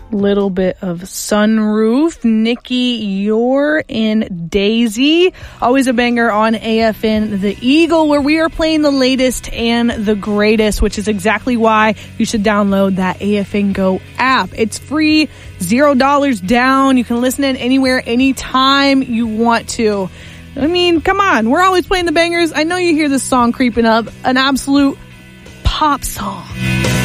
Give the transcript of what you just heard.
Little bit of Sunroof. Nikki, you're in Daisy. Always a banger on AFN The Eagle, where we are playing the latest and the greatest, which is exactly why you should download that AFN Go app. It's free, $0 down. You can listen in anywhere, anytime you want to. I mean, come on. We're always playing the bangers. I know you hear this song creeping up. An absolute pop song.